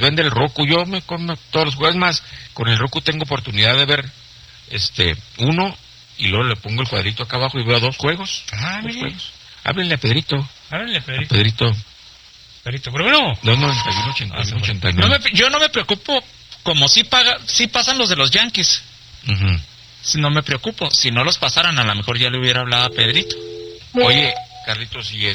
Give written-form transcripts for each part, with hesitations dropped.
vende el Roku. Yo me como todos los juegos, más con el Roku tengo oportunidad de ver uno y luego le pongo el cuadrito acá abajo y veo 2 juegos. Dos juegos. Háblenle a Pedrito. Pedrito. Pero bueno. 291-81-89. Yo no me preocupo, como si pasan los de los Yankees. Uh-huh. No me preocupo. Si no los pasaran, a lo mejor ya le hubiera hablado a Pedrito. Oye, Carlitos, ¿y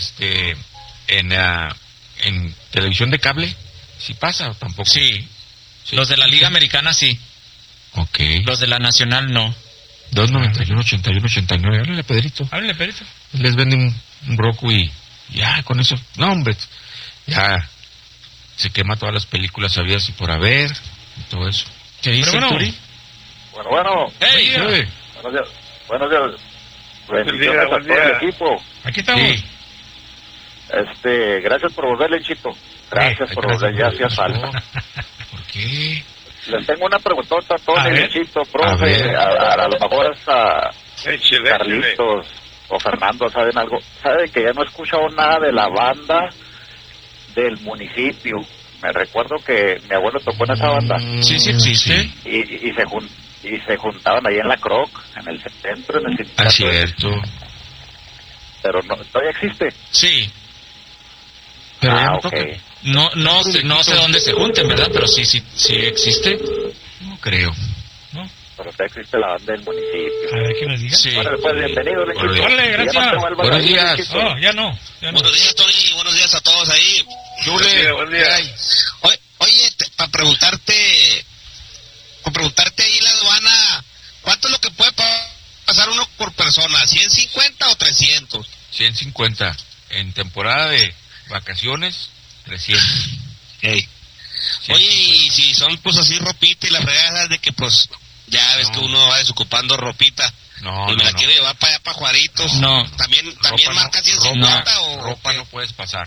en televisión de cable sí pasa o tampoco? Sí. Los de la Liga Americana sí. Ok. Los de la Nacional no. 291-81-89. Háblale a Pedrito. Les vende un Roku y ya, con eso. No, hombre, ya se quema todas las películas habidas y por haber y todo eso. ¿Qué dice Turi? Bueno. ¡Hey! Buenos días. Bendiciones a todo el equipo. Aquí estamos. Sí. Gracias por volverle, Chito. Gracias por volver, ya hacía falta. ¿Por qué? Les tengo una preguntota a todos el Chito, profe. A ver. A lo mejor hasta Carlitos o Fernando saben algo. ¿Sabe que ya no he escuchado nada de la banda del municipio? Me recuerdo que mi abuelo tocó en esa banda. Sí existe. Y se juntaban ahí en la Croc, en el centro, en el sindicato. Ah, cierto. Pero no, todavía existe. Sí. Pero ya no ok. toca. No sé dónde se junten, ¿verdad? Pero sí existe. No creo. Pero todavía existe la banda del municipio. A ver, ¿qué nos diga? Sí. Bueno, pues bienvenido, Lechito. Órale, gracias. Buenos días. Ya no. Buenos días, Tony. Buenos días a todos ahí. Buen día. Oye, para preguntarte ahí en la aduana, ¿cuánto es lo que puede pasar uno por persona? ¿150 o 300? 150. En temporada de vacaciones, 300. Hey. Oye, y si son pues así ropita y la fregada de que pues ya ves que uno va desocupando ropita. Y me la quiero llevar para allá, para Juaritos. No. También marca 150 o... Ropa no puedes pasar.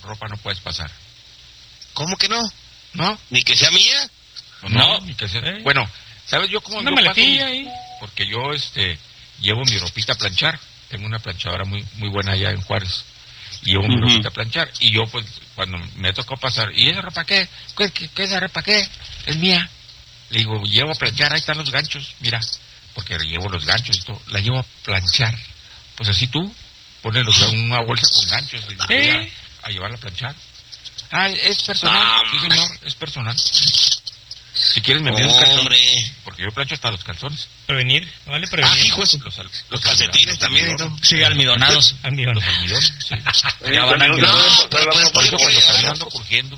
¿Cómo que no? ¿No? ¿Ni que sea mía? No. Ni que sea... Bueno, ¿sabes yo cómo una yo maletilla paso? Ahí. Porque yo llevo mi ropita a planchar. Tengo una planchadora muy buena allá en Juárez. Y llevo mi ropita a planchar. Y yo, pues, cuando me tocó pasar, ¿y esa ropa qué? ¿Qué esa ropa qué? Es mía. Le digo, llevo a planchar, ahí están los ganchos, mira. Porque llevo los ganchos y todo. La llevo a planchar. Pues así tú, pones una bolsa con ganchos y voy a llevarla a planchar. Ah, es personal. Sí, señor, es personal. Si quieres me envío un calzón. Porque yo plancho hasta los calzones. Prevenir. Hijos. Los calcetines también, ¿no? Sí, almidonados. Los almidones, sí. Ya van almidonados. Pero pues Por eso cuando caminando curgiendo.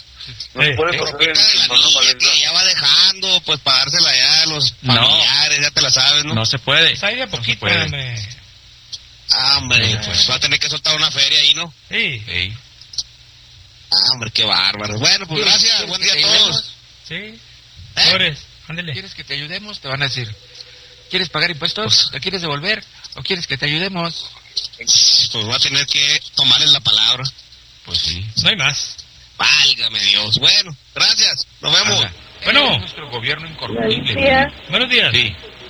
Ya va dejando, pues para dársela ya a los familiares, ya te la sabes, ¿no? No se puede. Pues ahí de poquito, hombre. Pues va a tener que soltar una feria ahí, ¿no? Sí. Hombre, qué bárbaro. Bueno, pues gracias, buen día a todos. Sí. Ándale. ¿Quieres que te ayudemos? Te van a decir. ¿Quieres pagar impuestos? ¿Lo quieres devolver? ¿O quieres que te ayudemos? Pues voy a tener que tomarles la palabra. Pues sí. No hay más. Válgame Dios. Bueno, gracias. Nos vemos. Anda. Bueno. Nuestro gobierno incorruptible. Buenos días. Sí.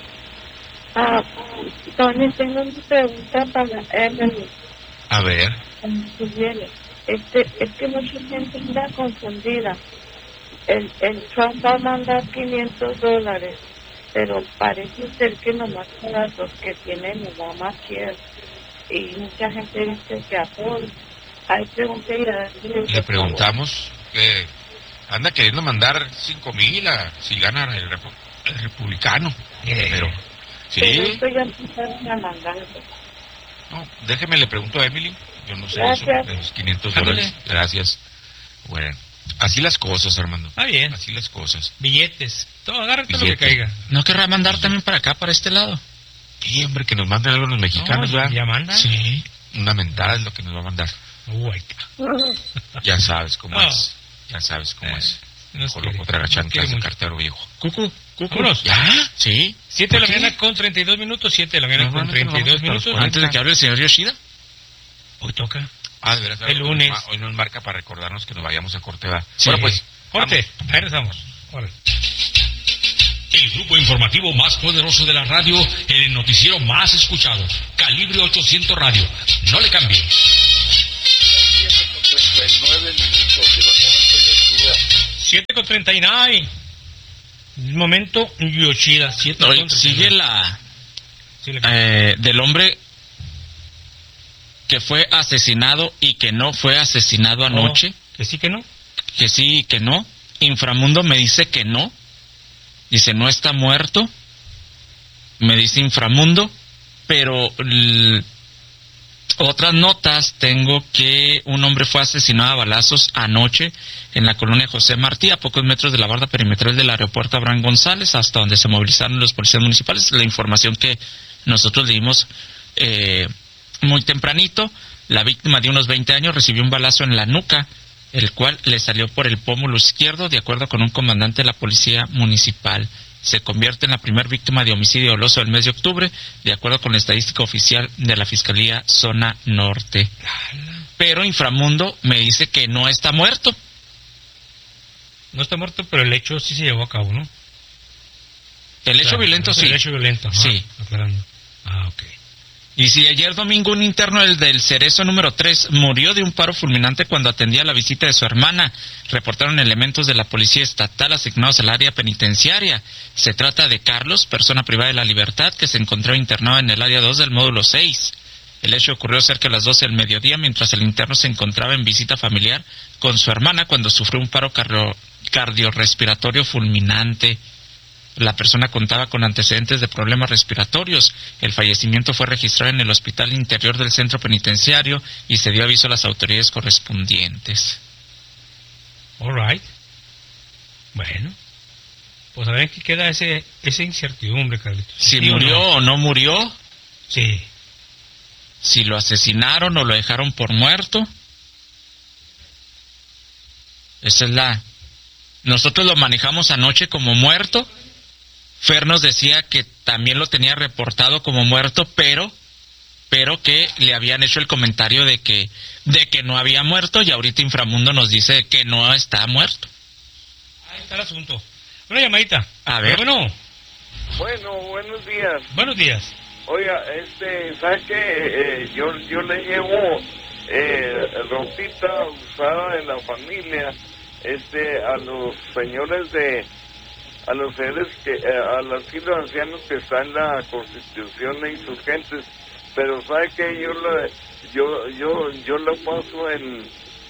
Tony, tengo una pregunta para Emily. A ver. Es que mucha gente está confundida. El Trump va a mandar $500, pero parece ser que nomás para los que tienen Obamacare. Y mucha gente dice que apoya. Le preguntamos que anda queriendo mandar 5,000 si gana el republicano. Pero sí. Esto ya empezaron a mandar. No, déjeme le pregunto a Emily. Yo no sé Gracias. eso de los $500. Gracias. Bueno, así las cosas, Armando. Está bien. Así las cosas. Billetes. Todo, agárrate lo que caiga. ¿No querrá mandar también para acá, para este lado? Sí, hombre, que nos manden algo los mexicanos, ¿verdad? ¿Ya mandan? Sí. Una mentada es lo que nos va a mandar. Ya sabes cómo es. Ya sabes cómo es. Coloco tragachanclas de cartero viejo. Cucu. Vámonos. ¿Ya? Sí. 7 de la mañana con 32 minutos. 7 de la mañana con 32 minutos. Antes de que hable el señor Yoshida. Hoy toca. De veras. El lunes. Hoy nos marca para recordarnos que nos vayamos a corte. Sí. Bueno, pues. Corte. Ahí regresamos. Órale. El grupo informativo más poderoso de la radio, el noticiero más escuchado, Calibre 800 Radio. No le cambie. 39 minutos, llegó el momento y decía 7:39. Momento Yoshida. Sigue del hombre que fue asesinado y que no fue asesinado anoche. ¿Que sí, que no? Que sí y que no. Inframundo me dice que no. Dice, no está muerto. Me dice Inframundo. Pero otras notas tengo que un hombre fue asesinado a balazos anoche en la colonia José Martí, a pocos metros de la barda perimetral del aeropuerto Abraham González, hasta donde se movilizaron los policías municipales. La información que nosotros dimos muy tempranito. La víctima de unos 20 años recibió un balazo en la nuca, el cual le salió por el pómulo izquierdo, de acuerdo con un comandante de la policía municipal. Se convierte en la primera víctima de homicidio doloso del mes de octubre, de acuerdo con la estadística oficial de la Fiscalía Zona Norte. Pero Inframundo me dice que no está muerto. No está muerto, pero el hecho sí se llevó a cabo, ¿no? El hecho violento sí. El hecho violento, sí. Aclarando. Ok. Y si ayer domingo un interno del Cerezo número 3 murió de un paro fulminante cuando atendía la visita de su hermana, reportaron elementos de la policía estatal asignados al área penitenciaria. Se trata de Carlos, persona privada de la libertad, que se encontraba internado en el área 2 del módulo 6. El hecho ocurrió cerca de las 12 del mediodía, mientras el interno se encontraba en visita familiar con su hermana cuando sufrió un paro cardiorrespiratorio fulminante. La persona contaba con antecedentes de problemas respiratorios. El fallecimiento fue registrado en el hospital interior del centro penitenciario y se dio aviso a las autoridades correspondientes. All right. Bueno, pues a ver qué queda esa incertidumbre, Carlitos. Si ¿sí murió o no murió? Sí. Si lo asesinaron o lo dejaron por muerto. Esa es la... Nosotros lo manejamos anoche como muerto. Fer nos decía que también lo tenía reportado como muerto, pero que le habían hecho el comentario de que no había muerto, y ahorita Inframundo nos dice que no está muerto. Ahí está el asunto. Una llamadita. A ver. Bueno, buenos días. Buenos días. Oiga, ¿sabes qué? Yo le llevo ropita usada en la familia, a los señores a los seres al asilo de ancianos que está en la Constitución de Insurgentes, pero sabe que yo lo paso en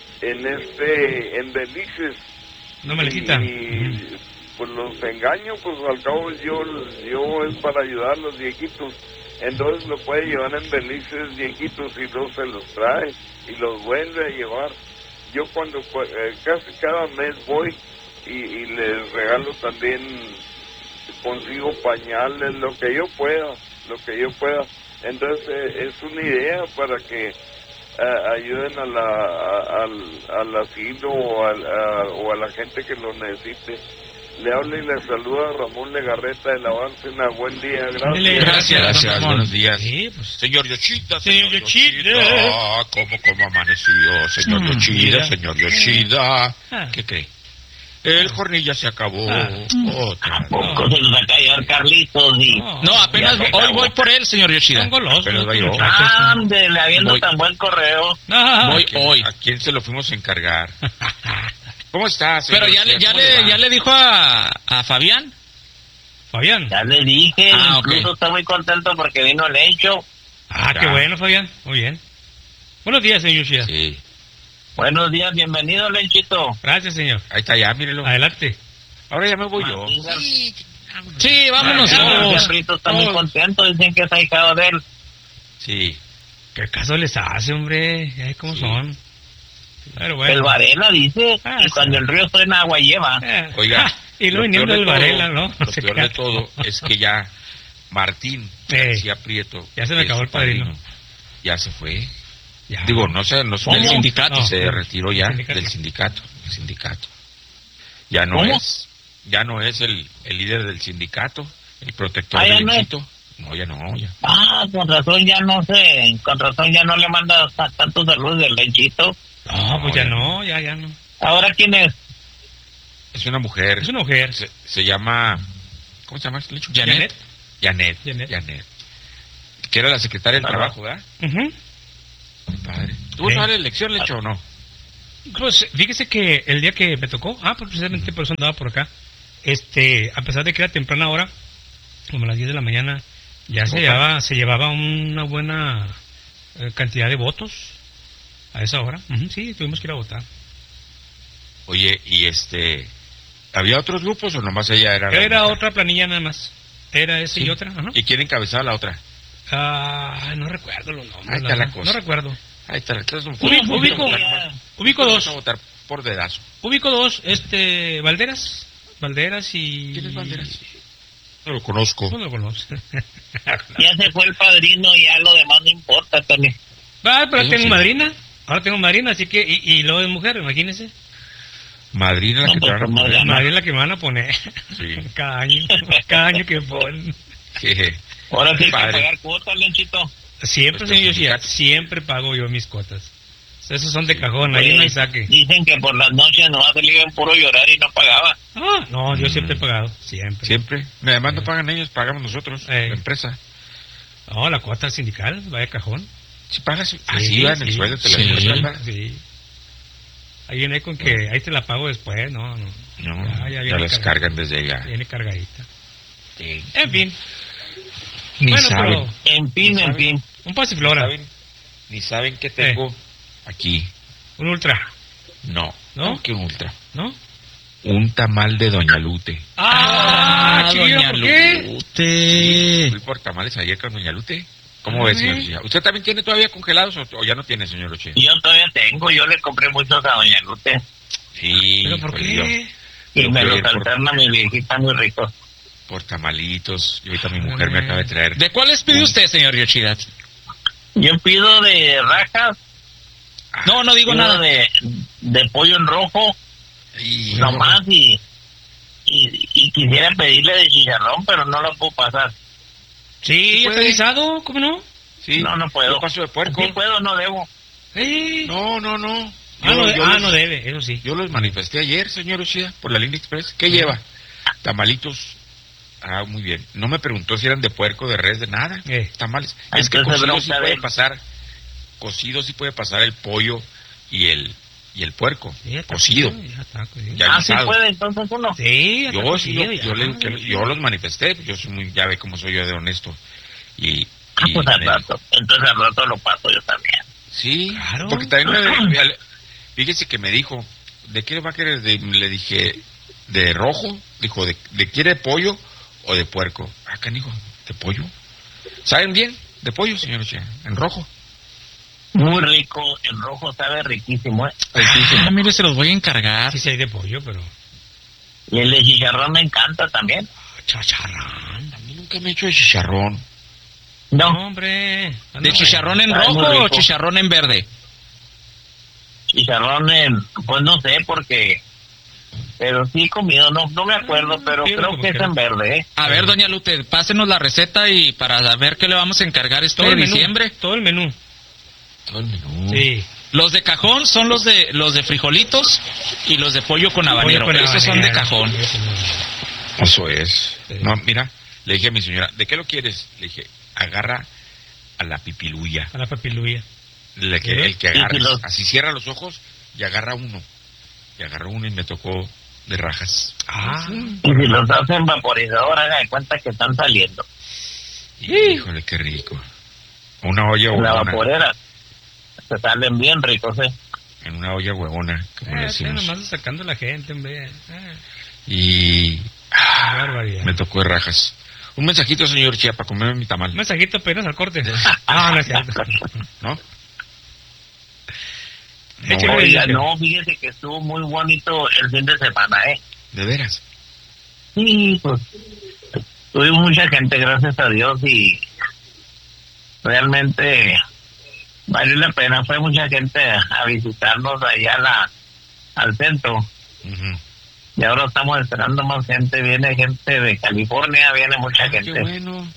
Belices. No me le quita. Y pues los engaño, pues al cabo yo es para ayudar a los viejitos, entonces lo puede llevar en Belices viejitos y luego se los trae y los vuelve a llevar. Yo cuando casi cada mes voy y les regalo también, consigo pañales, lo que yo pueda. Entonces es una idea para que ayuden al asilo o a la gente que lo necesite. Le habla y le saluda Ramón Legarreta de la Bárcena. Buen día, gracias. Buenos días. Sí, pues. Señor Yoshida. ¿Cómo amaneció? Señor Yoshida. ¿Qué cree? El jornilla se acabó. ¿A poco se nos va a caer Carlitos? No, apenas hoy voy por él, señor Yoshida. Ándele, habiendo tan buen correo. Voy hoy. ¿A quién se lo fuimos a encargar? ¿Cómo estás? Pero ya le dijo a Fabián. Fabián. Ya le dije, incluso está muy contento porque vino el hecho. Qué bueno, Fabián. Muy bien. Buenos días, señor Yoshida. Sí. Buenos días, bienvenido, Lenchito. Gracias, señor. Ahí está, ya, mírelo. Adelante. Ahora ya me voy yo. Sí, vámonos. Está muy contento, dicen que está hijado de él. Sí. ¿Qué caso les hace, hombre? ¿Cómo son? Pero bueno. El Varela dice que cuando el río suena agua lleva. Oiga. Y lo viniendo del Varela, ¿no? Lo peor de todo es que ya Martín García Prieto. Ya se me acabó el padrino. Ya se fue. Ya. Digo, no sé, del sindicato, se retiró ya del sindicato. Ya no es el líder del sindicato, el protector del Lenchito. No, ya no. Con razón ya no le manda tantos saludos del Lenchito. No, pues ya no. ¿Ahora quién es? Es una mujer. Se llama, ¿cómo se llama este Lencho? Janet. Que era la secretaria del trabajo, ¿verdad? Uh-huh. Padre. ¿Tuvo una elección, Lencho, o no? Pues fíjese que el día que me tocó, pues precisamente por eso andaba por acá, a pesar de que era temprana hora, como a las 10 de la mañana, ya se llevaba una buena cantidad de votos a esa hora. Sí, tuvimos que ir a votar. Oye, y ¿había otros grupos o nomás ella era? Era otra planilla nada más. Era esa y otra. Ajá. ¿Y quién encabezaba la otra? No recuerdo los nombres. Ahí está la cosa. No recuerdo. Ahí está. Ubico dos. Vamos a votar por dedazo. Ubico dos, Valderas y... ¿Quién es Valderas? No lo conozco. No lo conozco. Ya se fue el padrino y ya lo demás no importa, Tony. Pero tengo madrina. Ahora tengo madrina, así que... Y luego es mujer, imagínese. Madrina la que te van a poner. Madrina la que me van a poner. Sí. Cada año que ponen. Ahora sí hay que pagar cuotas, Lenchito. Siempre, señor Yoshida, siempre pago yo mis cuotas. Esos son de cajón, ahí no hay saque. Dicen que por las noches no se le iban puro llorar y no pagaba. No, yo siempre he pagado, siempre. ¿Siempre? Además no pagan ellos, pagamos nosotros, la empresa. No, la cuota sindical va de cajón. Si pagas, así va en el sueldo, te la pagas. Sí. Ahí viene con que ahí te la pago después, no. Ya las cargan desde allá. Viene cargadita. Sí. En fin. Ni saben. En fin. Un pasiflora. Ni saben que tengo aquí. Un ultra. No. ¿Qué un ultra? ¿No? Un tamal de Doña Lute. Doña Lute. Fui por tamales ayer con Doña Lute. ¿Cómo ves, señor? ¿Usted también tiene todavía congelados o ya no tiene, señor Oche? Yo todavía tengo, yo le compré muchos a Doña Lute. Sí. ¿Pero por qué? Y me los alterna mi viejita muy rico. Por tamalitos. Y ahorita mi mujer me acaba de traer. ¿De cuáles pide usted, señor Yoshida? Yo pido de rajas. No digo nada. De pollo en rojo. Nomás y quisiera pedirle de chicharrón, pero no lo puedo pasar. Sí, ¿está guisado? ¿Cómo no? Sí. No puedo. Yo paso de puerco. Sí puedo, no debo. No. No debe, eso sí. Yo los manifesté ayer, señor Oshida, por la línea express. ¿Qué lleva? Tamalitos. Muy bien. No me preguntó si eran de puerco, de res, de nada. Tamales. Es que cocido sí puede pasar el pollo y el puerco. Sí, cocido. Ya sí puede, entonces uno. Sí, yo los manifesté. Yo soy ya ve cómo soy yo de honesto. Pues al rato. Entonces al rato lo paso yo también. Sí, claro. Porque también fíjese que me dijo, ¿de qué va a querer? Le dije, ¿de rojo? Dijo, ¿de quiere pollo o de puerco? Canijo, ¿de pollo? ¿Saben bien? De pollo, señor Oche, en rojo. Muy rico, en rojo sabe riquísimo, riquísimo. Mire, se los voy a encargar. Sí hay de pollo, pero... Y el de chicharrón me encanta también. Chicharrón. A mí nunca me he hecho de chicharrón. No, hombre. ¿De chicharrón en rojo o chicharrón en verde? Chicharrón pues no sé, porque... Pero sí he comido, no me acuerdo, pero creo que es en verde, A ver, doña Lute, pásenos la receta y para ver qué le vamos a encargar diciembre. Todo el menú. Sí. Los de cajón son los de frijolitos y los de pollo con habanero. Esos son de cajón. Eso es. Sí. No, mira, le dije a mi señora, ¿de qué lo quieres? Le dije, agarra a la pipiluya. A la papiluya. El que agarre, así cierra los ojos y agarra uno. Y agarró uno y me tocó de rajas. Y si los hacen vaporizador, haga de cuenta que están saliendo. Híjole, qué rico. Una olla huevona. La vaporera. Se salen bien ricos, En una olla huevona, como decimos. Nomás sacando la gente, hombre. Y... me tocó de rajas. Un mensajito, señor Chia, para comerme mi tamal. Un mensajito apenas al corte. No es cierto. ¿No? No, fíjese que estuvo muy bonito el fin de semana, ¿De veras? Sí, pues tuvimos mucha gente, gracias a Dios, y realmente valió la pena. Fue mucha gente a visitarnos allá al centro. Y ahora estamos esperando más gente. Viene gente de California, viene mucha gente. Qué bueno.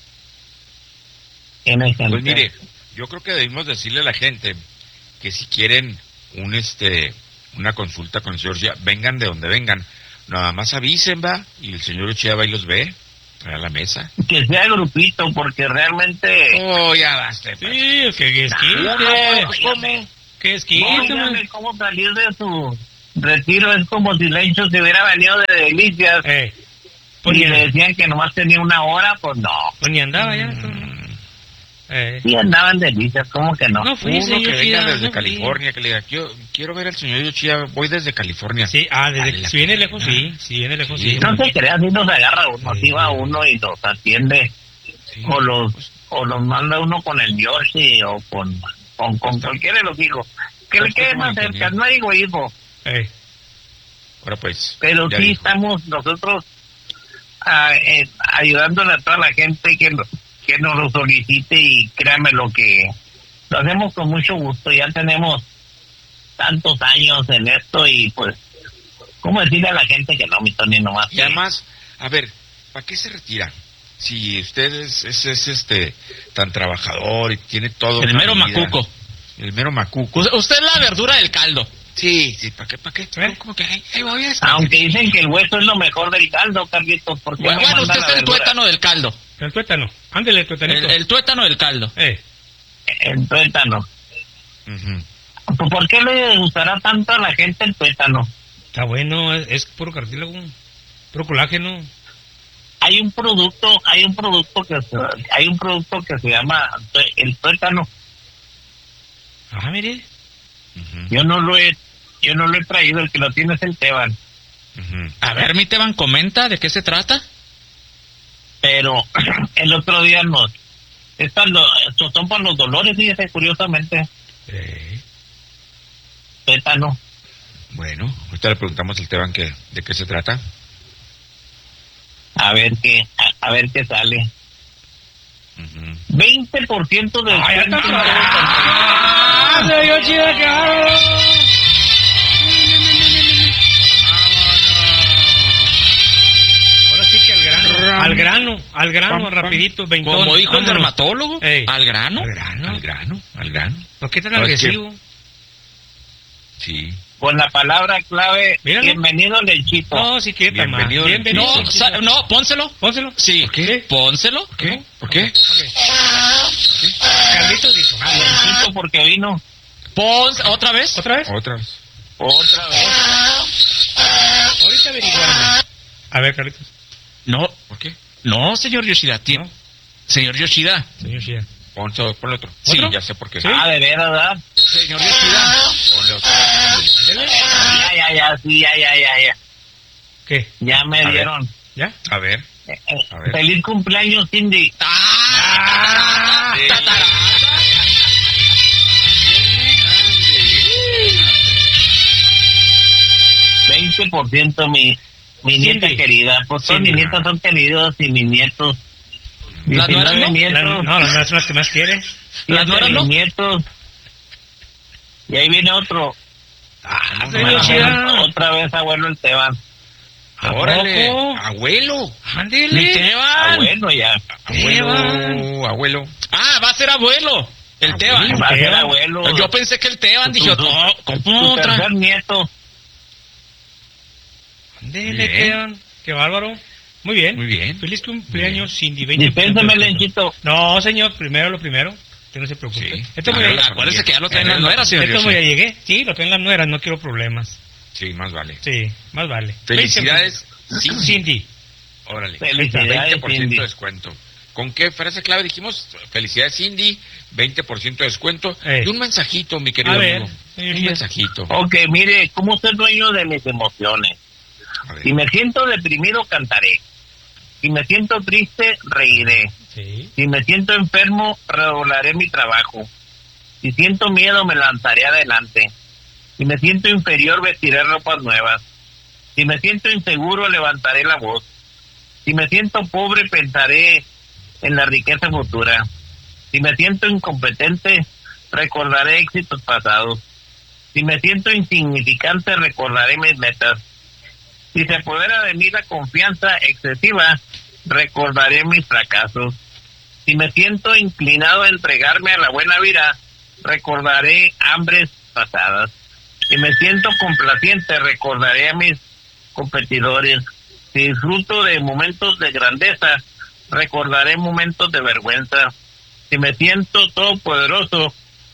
Viene gente. Pues mire, yo creo que debemos decirle a la gente que si quieren una consulta con el señor Chia, vengan de donde vengan, nada más avisen, va, y el señor Chia va y los ve a la mesa. Que sea grupito, porque realmente... Ya basta. Sí, que ¿Cómo? ¿Qué es que cómo salir de su retiro? Es como si Lencho se hubiera venido de Delicias. Pues y le decían que nomás tenía una hora, pues no. Pues ni andaba ya. Sí andaban Delicias, ¿cómo que no? No fui, uno que venga desde no California, que le diga, yo quiero ver al señor Yoshida, voy desde California. Sí, si viene lejos, sí. Si viene lejos, sí. No se crea, si nos agarra uno, si va uno y los atiende. Sí. O los manda uno con el Yoshi o con cualquiera de los hijos. Que le quede más cerca, no hay egoísmo. Ahora pues. Pero sí dijo. Estamos nosotros ayudándole a toda la gente que nos lo solicite, y créanme lo que lo hacemos con mucho gusto. Ya tenemos tantos años en esto y pues, ¿cómo decirle a la gente que no, mi Tony, nomás? Y además, a ver, ¿para qué se retira? Si usted es tan trabajador y tiene todo. El mero macuco. El mero macuco. Usted es la verdura del caldo. Sí, ¿para qué? Como que ahí voy a estar. Aunque dicen que el hueso es lo mejor del caldo, Carlitos, porque bueno, usted es el tuétano del caldo. El tuétano, ándele, el tuétanito. El tuétano del caldo. El tuétano. ¿Por qué le gustará tanto a la gente el tuétano? Está bueno, es puro cartílago, puro colágeno. Hay un producto que se llama el tuétano. Ah, mire. Yo no lo he traído, el que lo tiene es el Teban. A ver, mi Teban, comenta de qué se trata. Pero el otro día son para los dolores, fíjese, curiosamente. Tétano. Bueno, ahorita le preguntamos al Teban de qué se trata. A ver qué sale. 20% de Ahora sí que al grano, rapidito, 20. Como dijo el dermatólogo, al grano. ¿Por qué tan agresivo? Sí. Con la palabra clave, bienvenido, Lenchito. No, si quiere, bienvenido. No, pónselo. Sí. ¿Por qué? Pónselo. ¿Por qué? Carlitos dijo. Lenchito porque vino. ¿Otra vez? Ahorita averiguamos. A ver, Carlitos. No. ¿Por qué? No, señor Yoshida. ¿No? Señor Yoshida. Ponle otro. Sí, ya sé por qué. ¿Sí? De veras, ¿verdad? Señor Yoshida. Ponle otro. Ya. ¿Qué? Ya me dieron. ¿Ya? A ver. Feliz cumpleaños, Cindy. 20% mi nieta querida. Pues todos mis nietos son queridos y mis nietos. ¿Las nueras no? No, las nueras son las que más quieren. ¿Las nueras no? Nietos. Y ahí viene otro. Otra vez abuelo el Teban. ¡Órale! ¡Abuelo! ¡Ándele! ¡Teban! Bueno, ya. ¡Abuelo! Ah, va a ser abuelo. El Teban. Va a ser abuelo. Yo pensé que el Teban, dije, ¿cómo otra? Tercer nieto. Ándele, Teban. ¡Qué bárbaro! Muy bien. Feliz cumpleaños, Cindy. Dispénseme, Lenchito. No, señor, lo primero. Que no se preocupe. Sí. Acuérdese que ya lo traen las nueras, señor. Esto ya llegué. Sí, lo traen las nueras, no quiero problemas. Sí, más vale. Felicidades, Cindy. Órale. Felicidades, 20% Cindy. de descuento. ¿Con qué frase clave dijimos? Felicidades, Cindy. 20% de descuento. Y un mensajito, mi querido amigo. Un mensajito. Ok, mire, ¿cómo ser dueño de mis emociones? Si me siento deprimido, cantaré. Si me siento triste, reiré. Sí. Si me siento enfermo, redoblaré mi trabajo. Si siento miedo, me lanzaré adelante. Si me siento inferior, vestiré ropas nuevas. Si me siento inseguro, levantaré la voz. Si me siento pobre, pensaré en la riqueza futura. Si me siento incompetente, recordaré éxitos pasados. Si me siento insignificante, recordaré mis metas. Si se apodera de mí la confianza excesiva, recordaré mis fracasos. Si me siento inclinado a entregarme a la buena vida, recordaré hambres pasadas. Si me siento complaciente, recordaré a mis competidores. Si disfruto de momentos de grandeza, recordaré momentos de vergüenza. Si me siento todopoderoso,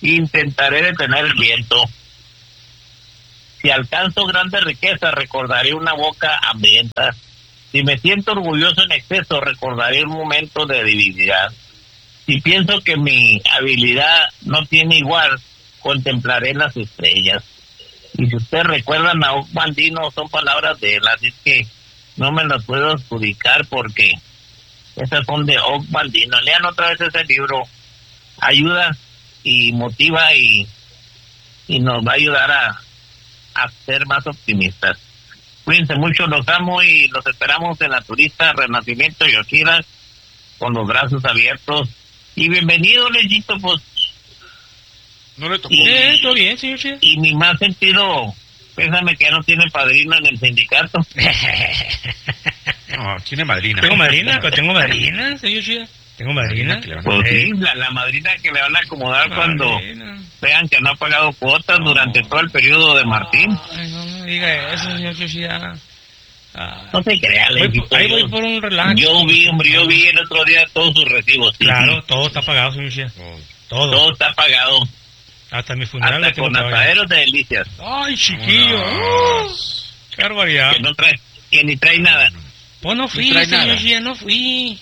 Intentaré detener el viento. Si alcanzo grandes riquezas, recordaré una boca hambrienta. Si me siento orgulloso en exceso, recordaré un momento de debilidad. Si pienso que mi habilidad no tiene igual, contemplaré las estrellas. Y si ustedes recuerdan a Ock Baldino, son palabras de él, así que no me las puedo adjudicar porque esas son de Ock Baldino. Lean otra vez ese libro, ayuda y motiva y nos va a ayudar a ser más optimistas. Cuídense mucho, los amo y los esperamos en la Turista Renacimiento Yoshida con los brazos abiertos. Y bienvenido, Lechito, pues. No le tocó. Todo bien, señor Yoshida. Y mi más sentido, pésame que ya no tiene padrino en el sindicato. No, tiene madrina. Tengo madrina, señor Yoshida. Tengo madrina. Pues sí, la madrina que le van a acomodar cuando vean que no ha pagado cuotas durante todo el periodo de Martín. Ay, no me diga eso, señor Yoshida. No se crea, ahí voy por un relax. Yo vi el otro día todos sus recibos. Sí, claro, sí. Todo está pagado, señor Yoshida. Todo está pagado. Hasta mi funeral. Hasta con asaderos de delicias. Ay, chiquillo. Qué barbaridad. Que ni trae nada. Pues no fui, señor Yoshida, no fui.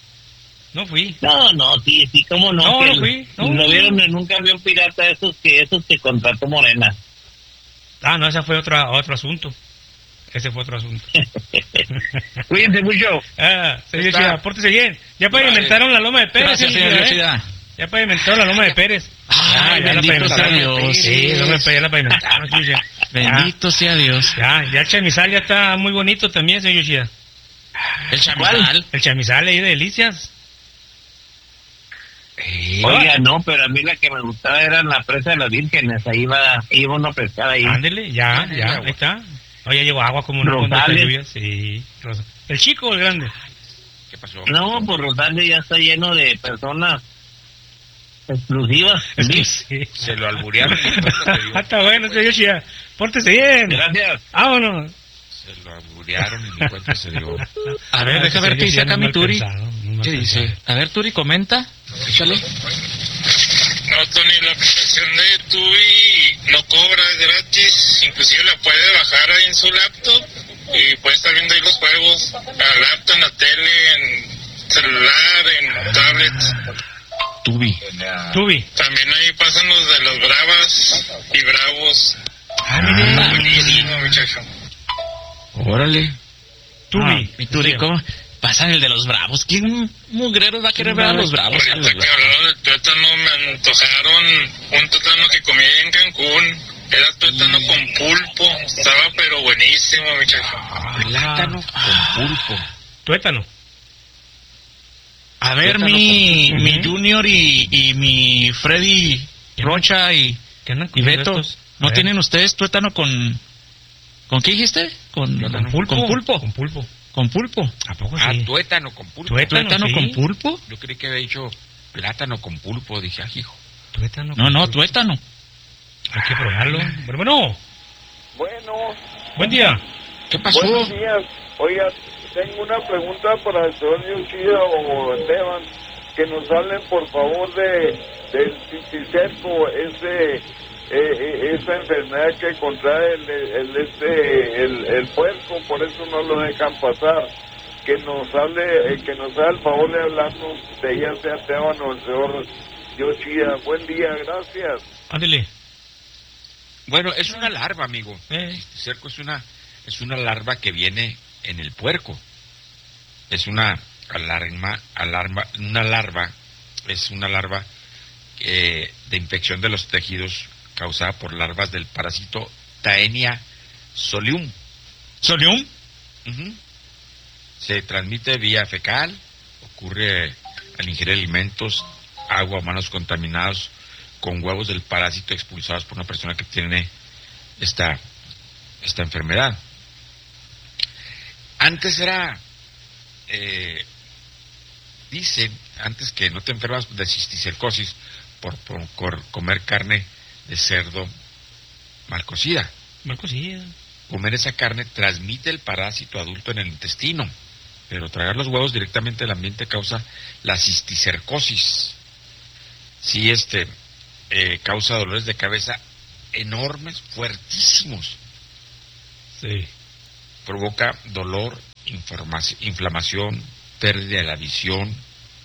No, sí, cómo no. No fui. Lo vieron en un camión pirata esos que contrató Morena. No, ese fue otro asunto. Cuídense mucho. Señor Yoshida, pórtese bien. Ya pavimentaron la Loma de Pérez. Gracias, señor Yoshida. Ya pavimentaron la Loma de Pérez. Bendito sea Dios. Sí, ya la pavimentaron, Yoshida. Bendito sea Dios. Ya el chamizal ya está muy bonito también, señor Yoshida. ¿El chamizal? El chamizal ahí de Delicias. Oiga, no, pero a mí la que me gustaba era la presa de las vírgenes. Ahí iba uno a pescar ahí. Ándele, ya, ahí está. Oye, llegó agua como una condena de lluvia. Sí, ¿el chico o el grande? ¿Qué pasó? No, pues Rosales ya está lleno de personas exclusivas. Sí. Se lo alburearon. Está bueno, señor Yoshida. Pórtese bien. Gracias. Vámonos. Se lo alburearon y mi cuenta se dio. A ver, deja ver qué dice acá mi Turi. ¿Qué dice? A ver, Turi, comenta. Échale. No, Tony, la aplicación de TUI no cobra, es gratis. Inclusive la puede bajar ahí en su laptop y puede estar viendo ahí los juegos. En la laptop, en la tele, en celular, en tablet. Tubi. También ahí pasan los de los Bravas y Bravos. Mire. Buenísimo, muchacho. Órale. Tubi. Mi Turi, ¿cómo? Pasan el de los Bravos. ¿Quién mugrero va a querer ver a los Bravos? Ahorita que hablaron del tuétano, me antojaron un tuétano que comí en Cancún. Era tuétano con pulpo. Estaba pero buenísimo, muchacho. Plátano con pulpo. Tuétano. A ver, mi Junior y mi Freddy Rocha y Beto, ¿no tienen ustedes tuétano con qué dijiste? Con pulpo. Con pulpo. ¿A poco sí? Tuétano con pulpo. ¿Tuétano con pulpo? Yo creí que había dicho plátano con pulpo. Dije, hijo. Tuétano. No, tuétano. Hay que probarlo. Bueno. Buen día. ¿Qué pasó? Buenos días. Oiga, tengo una pregunta para el señor Yoshida o Esteban. Que nos hablen, por favor, del cisticerco, esa enfermedad que contrae el puerco, por eso no lo dejan pasar. Que nos haga el favor de hablarnos de ya sea Esteban o el señor Yoshida. Buen día, gracias. Ándele. Bueno, es una larva, amigo. El cerco es una larva que viene en el puerco. Es una larva de infección de los tejidos causada por larvas del parásito Taenia solium. ¿Solium? Se transmite vía fecal, ocurre al ingerir alimentos, agua o manos contaminados con huevos del parásito expulsados por una persona que tiene esta enfermedad. Antes era, dicen, antes que no te enfermas de cisticercosis por comer carne de cerdo mal cocida. Comer esa carne transmite el parásito adulto en el intestino, pero tragar los huevos directamente del ambiente causa la cisticercosis. Sí, causa dolores de cabeza enormes, fuertísimos. Sí. Provoca dolor, inflamación, pérdida de la visión,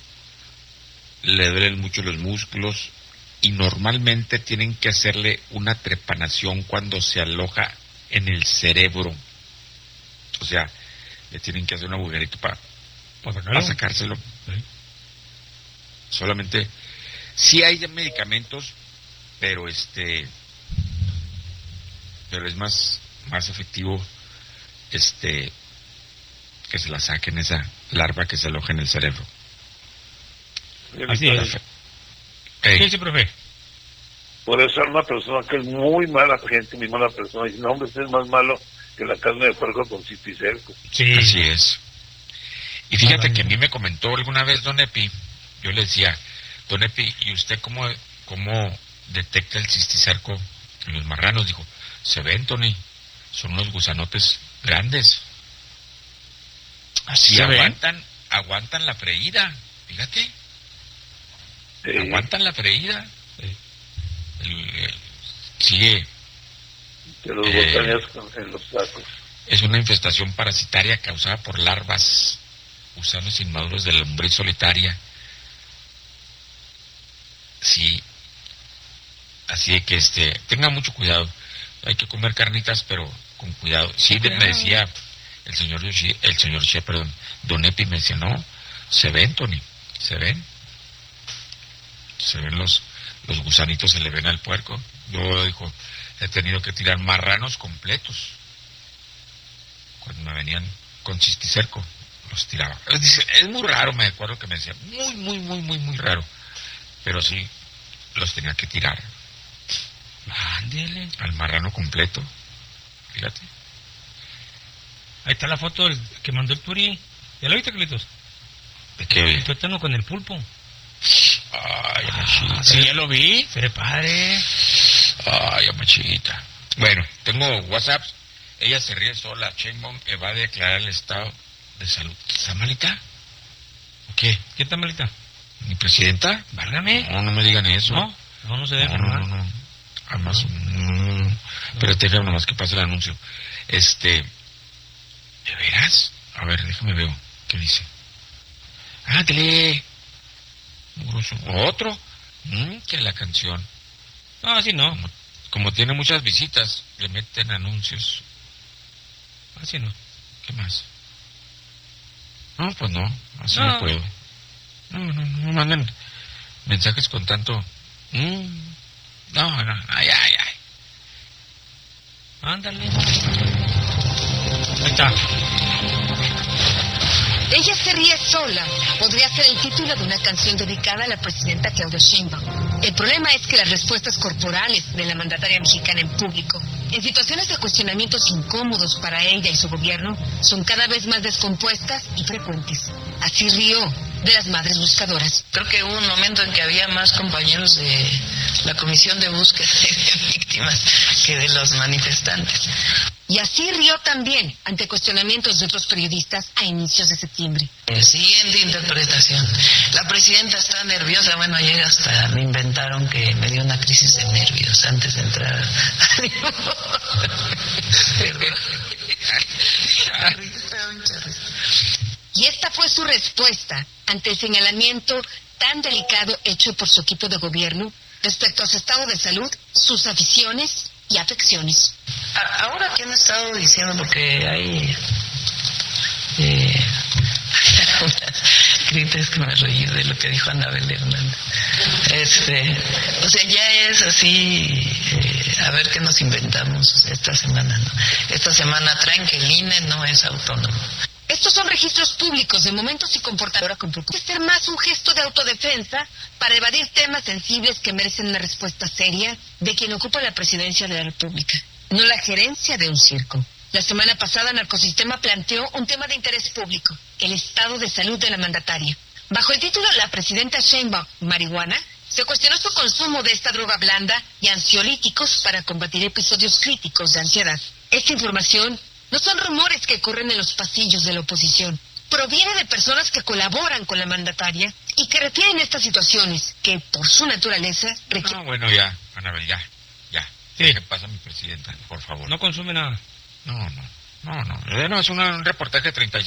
le duelen mucho los músculos y normalmente tienen que hacerle una trepanación cuando se aloja en el cerebro. O sea, le tienen que hacer un agujerito para sacárselo. Sí. Solamente, sí hay medicamentos, pero pero es más efectivo que se la saquen esa larva que se aloja en el cerebro. Así es. Sí, profe. Por eso es una persona que es muy mala gente, muy mala persona. Y dice, no, hombre, usted es más malo que la carne de puerco con cisticerco. Sí. Así es. Y fíjate que a mí me comentó alguna vez Don Epi, yo le decía, Don Epi, ¿y usted cómo detecta el cisticerco en los marranos? Dijo, se ven, Tony, son unos gusanotes grandes. Así aguantan la freída, fíjate. Sí. Aguantan la freída. Sigue. Que los botaneas en los tacos. Es una infestación parasitaria causada por larvas, gusanos inmaduros de la lombriz solitaria. Sí. Así que tenga mucho cuidado. Hay que comer carnitas, pero con cuidado. Sí, me decía el señor Che, Don Epi me decía, no, se ven, Tony, se ven los gusanitos, se le ven al puerco. Yo, dijo, he tenido que tirar marranos completos. Cuando me venían con cisticerco, los tiraba. Es muy raro, me acuerdo que me decía, muy raro. Pero sí, los tenía que tirar. Ándele. Al marrano completo. Fíjate. Ahí está la foto que mandó el Turi. ¿Ya lo viste, Carlitos? ¿De qué? El tuétano con el pulpo. Ay, amachita. Sí, ya lo vi. Seré padre. Ay, amachita. Bueno, tengo WhatsApp. Ella se ríe sola. Sheinbaum va a declarar el estado de salud. ¿Está malita? ¿O qué? ¿Qué está malita? ¿Mi presidenta? Válgame. No me digan eso. No se debe. No. Además, pero déjame nomás que pase el anuncio. ¿De veras? A ver, déjame ver. ¿Qué dice? ¡Ándale! ¿Otro? Que la canción. No, así no. Como tiene muchas visitas, le meten anuncios. Así no. ¿Qué más? No, pues no. Así no puedo. No manden mensajes con tanto... No. Ay. Ándale. Ahí está. Ella se ríe sola. Podría ser el título de una canción dedicada a la presidenta Claudia Sheinbaum. El problema es que las respuestas corporales de la mandataria mexicana en público, en situaciones de cuestionamientos incómodos para ella y su gobierno, son cada vez más descompuestas y frecuentes. Así rió de las madres buscadoras. Creo que hubo un momento en que había más compañeros de la Comisión de Búsqueda de Víctimas que de los manifestantes. Y así rió también ante cuestionamientos de otros periodistas a inicios de septiembre. Siguiente interpretación. La presidenta está nerviosa. Bueno, ayer hasta me inventaron que me dio una crisis de nervios antes de entrar. Y esta fue su respuesta ante el señalamiento tan delicado hecho por su equipo de gobierno respecto a su estado de salud, sus aficiones y afecciones. Ahora que han estado diciendo, porque hay grites que me reí de lo que dijo Anabel Hernández. O sea, ya es así, a ver qué nos inventamos esta semana, ¿no? Esta semana traen que el INE no es autónomo. Estos son registros públicos de momentos y comportamientos. Puede ser más un gesto de autodefensa para evadir temas sensibles que merecen una respuesta seria de quien ocupa la presidencia de la República, no la gerencia de un circo. La semana pasada, Narcosistema planteó un tema de interés público, el estado de salud de la mandataria. Bajo el título La presidenta Sheinbaum, marihuana, se cuestionó su consumo de esta droga blanda y ansiolíticos para combatir episodios críticos de ansiedad. Esta información no son rumores que corren en los pasillos de la oposición. Proviene de personas que colaboran con la mandataria y que refieren estas situaciones que, por su naturaleza, requieren... No, bueno, ya, Anabel, ya. Sí. ¿Qué pasa, mi presidenta? Por favor. No consume nada. No, es un reportaje de 35